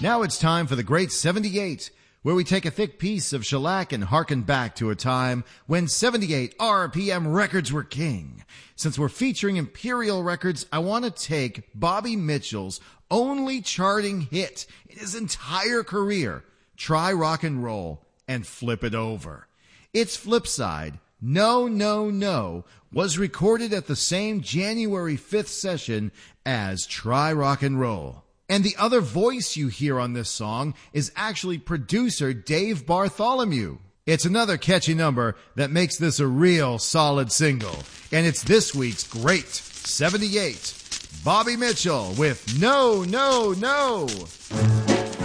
Now it's time for the Great 78, where we take a thick piece of shellac and harken back to a time when 78 RPM records were king. Since we're featuring Imperial Records, I want to take Bobby Mitchell's only charting hit in his entire career, Try Rock and Roll, and flip it over. Its flip side, No, No, No, was recorded at the same January 5th session as Try Rock and Roll. And the other voice you hear on this song is actually producer Dave Bartholomew. It's another catchy number that makes this a real solid single. And it's this week's Great 78. Bobby Mitchell with No, No, No.